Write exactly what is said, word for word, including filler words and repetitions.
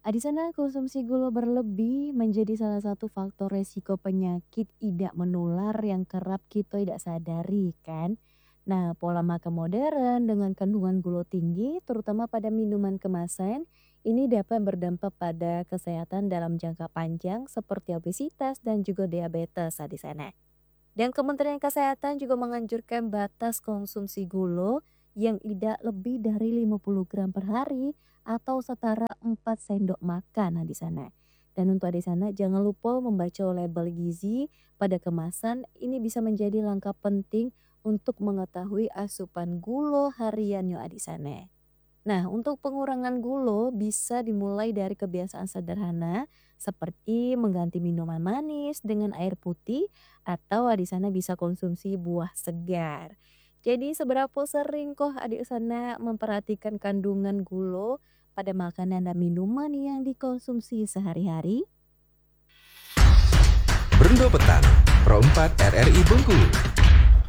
di sana konsumsi gula berlebih menjadi salah satu faktor resiko penyakit tidak menular yang kerap kita tidak sadari kan. Nah, pola makan modern dengan kandungan gula tinggi, terutama pada minuman kemasan, ini dapat berdampak pada kesehatan dalam jangka panjang seperti obesitas dan juga diabetes di sana. Dan Kementerian Kesehatan juga menganjurkan batas konsumsi gula yang tidak lebih dari lima puluh gram per hari atau setara empat sendok makan nah di sana. Dan untuk di sana jangan lupa membaca label gizi pada kemasan, ini bisa menjadi langkah penting untuk mengetahui asupan gula harian yang ada di sana. Nah, untuk pengurangan gula bisa dimulai dari kebiasaan sederhana seperti mengganti minuman manis dengan air putih atau di sana bisa konsumsi buah segar. Jadi seberapa sering kok adik sana memperhatikan kandungan gula pada makanan dan minuman yang dikonsumsi sehari-hari? Berendo Petang, Pro empat R R I Bengkulu.